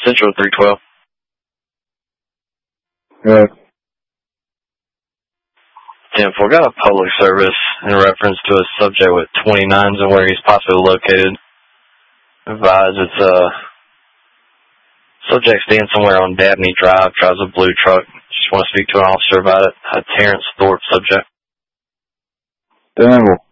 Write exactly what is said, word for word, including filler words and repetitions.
Central three twelve. Right. And if we got a public service in reference to a subject with twenty-nines and where he's possibly located. Advise it's a uh, subject staying somewhere on Dabney Drive, drives a blue truck. Just want to speak to an officer about it. A Terrence Thorpe subject. Daniel.